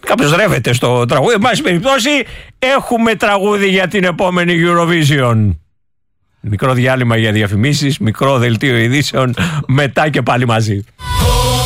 Κάποιος ρεύεται στο τραγούδι. Εν πάση περιπτώσει, έχουμε τραγούδι για την επόμενη Eurovision. Μικρό διάλειμμα για διαφημίσεις, μικρό δελτίο ειδήσεων, μετά και πάλι μαζί.